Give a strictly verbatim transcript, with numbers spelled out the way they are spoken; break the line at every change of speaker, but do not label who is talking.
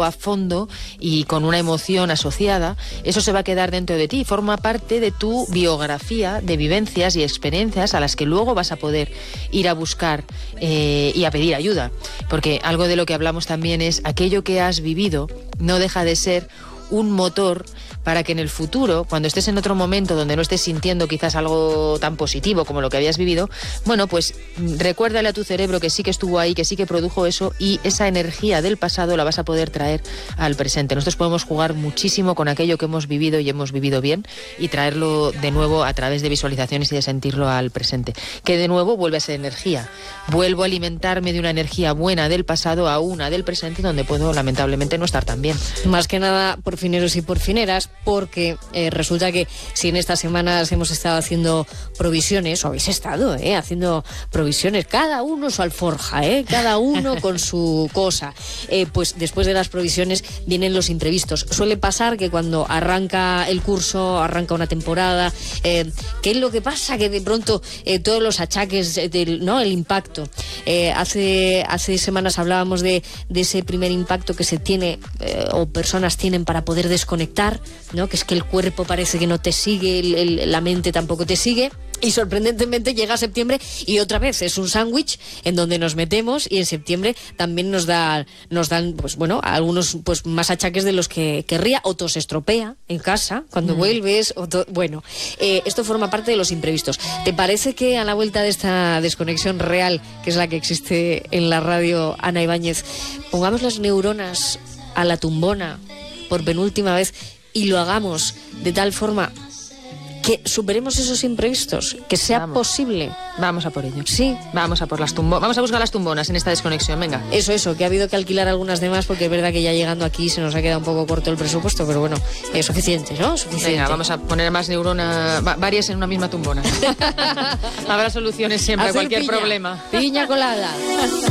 vivirlo a fondo y con una emoción asociada, eso se va a quedar dentro de ti, forma parte de tu biografía de vivencias y experiencias a las que luego vas a poder ir a buscar eh, y a pedir ayuda, porque algo de lo que hablamos también es aquello que has vivido no deja de ser un motor para que en el futuro, cuando estés en otro momento donde no estés sintiendo quizás algo tan positivo como lo que habías vivido, bueno, pues recuérdale a tu cerebro que sí que estuvo ahí, que sí que produjo eso, y esa energía del pasado la vas a poder traer al presente. Nosotros podemos jugar muchísimo con aquello que hemos vivido y hemos vivido bien y traerlo de nuevo a través de visualizaciones y de sentirlo al presente. Que de nuevo vuelve a ser energía. Vuelvo a alimentarme de una energía buena del pasado a una del presente, donde puedo lamentablemente no estar tan bien.
Más que nada por fineros y por fineras, porque eh, resulta que si en estas semanas hemos estado haciendo provisiones, o habéis estado eh, haciendo provisiones, cada uno su alforja, eh, cada uno con su cosa, eh, pues después de las provisiones vienen los imprevistos. Suele pasar que cuando arranca el curso, arranca una temporada, eh, ¿qué es lo que pasa? Que de pronto eh, todos los achaques, del, ¿no? El impacto. Eh, hace, hace semanas hablábamos de, de ese primer impacto que se tiene eh, o personas tienen para poder desconectar, ¿no? Que es que el cuerpo parece que no te sigue, el, el, la mente tampoco te sigue. Y sorprendentemente llega septiembre y otra vez es un sándwich en donde nos metemos, y en septiembre también nos da nos dan pues bueno algunos pues más achaques de los que querría, o todo se estropea en casa cuando mm. vuelves, o to, bueno eh, esto forma parte de los imprevistos. ¿Te parece que a la vuelta de esta desconexión real, que es la que existe en la radio, Ana Ibáñez, pongamos las neuronas a la tumbona por penúltima vez y lo hagamos de tal forma que superemos esos imprevistos, que sea
vamos.
posible?
Vamos a por ello.
Sí.
Vamos a por las tumbonas. Vamos a buscar las tumbonas en esta desconexión, venga.
Eso, eso, que ha habido que alquilar algunas demás, porque es verdad que ya llegando aquí se nos ha quedado un poco corto el presupuesto, pero bueno, es suficiente, ¿no? Suficiente.
Venga, vamos a poner más neuronas, varias en una misma tumbona. Habrá soluciones siempre a cualquier
piña,
problema.
Piña colada.